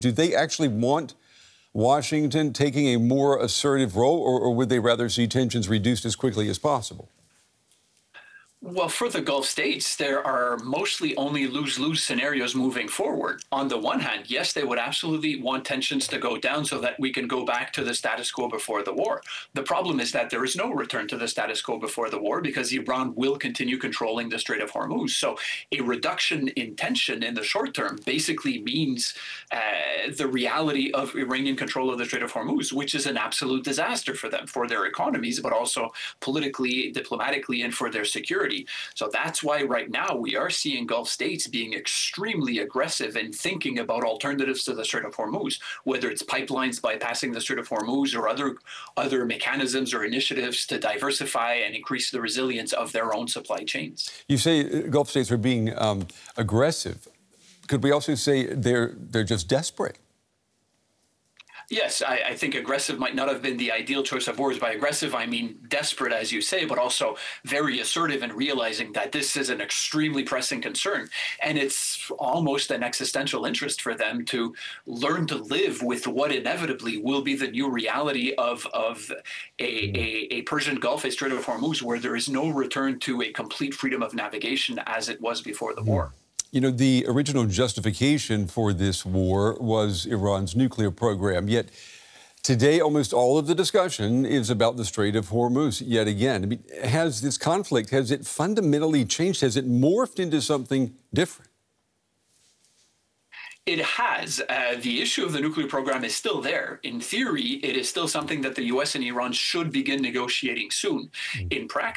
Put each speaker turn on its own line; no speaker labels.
Do they actually want Washington taking a more assertive role, or would they rather see tensions reduced as quickly as possible?
Well, for the Gulf states, there are mostly only lose-lose scenarios moving forward. On the one hand, yes, they would absolutely want tensions to go down so that we can go back to the status quo before the war. The problem is that there is no return to the status quo before the war because Iran will continue controlling the Strait of Hormuz. So a reduction in tension in the short term basically means the reality of Iranian control of the Strait of Hormuz, which is an absolute disaster for them, for their economies, but also politically, diplomatically, and for their security. So that's why right now we are seeing Gulf states being extremely aggressive in thinking about alternatives to the Strait of Hormuz, whether it's pipelines bypassing the Strait of Hormuz or other mechanisms or initiatives to diversify and increase the resilience of their own supply chains.
You say Gulf states are being aggressive. Could we also say they're just desperate?
Yes, I think aggressive might not have been the ideal choice of words. By aggressive, I mean desperate, as you say, but also very assertive in realizing that this is an extremely pressing concern. And it's almost an existential interest for them to learn to live with what inevitably will be the new reality of a Persian Gulf, a Strait of Hormuz, where there is no return to a complete freedom of navigation as it was before the war.
You know, the original justification for this war was Iran's nuclear program. Yet today, almost all of the discussion is about the Strait of Hormuz yet again. I mean, has this conflict, has it fundamentally changed? Has it morphed into something different?
It has. The issue of the nuclear program is still there. In theory, it is still something that the U.S. and Iran should begin negotiating soon. In practice,